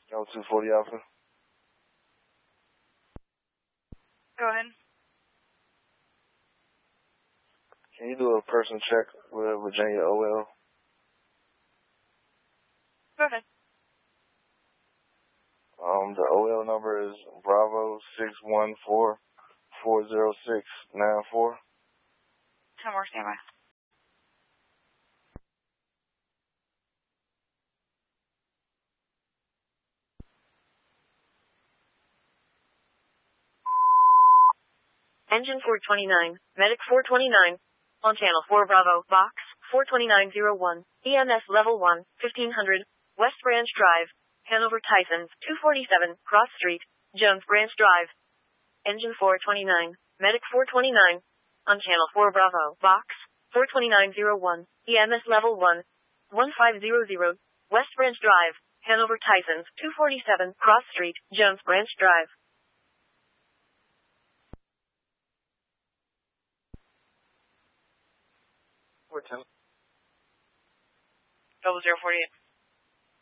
Go 240 Alpha. Go ahead. Can you do a person check with Virginia OL? Go ahead. The OL number is Bravo 614-406-94. 10 more, standby. Engine 429, Medic 429, on Channel 4 Bravo, Box 42901, EMS Level 1, 1500, West Branch Drive, Hanover Tysons, 247, Cross Street, Jones Branch Drive. Engine 429, Medic 429, on Channel 4 Bravo, Box 42901, EMS Level 1, 1500, West Branch Drive, Hanover Tysons, 247, Cross Street, Jones Branch Drive. 410. 0048.